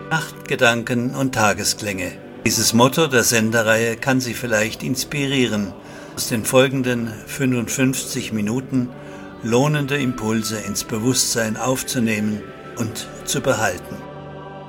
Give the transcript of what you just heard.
Nachtgedanken und Tagesklänge. Dieses Motto der Sendereihe kann Sie vielleicht inspirieren, aus den folgenden 55 Minuten lohnende Impulse ins Bewusstsein aufzunehmen und zu behalten.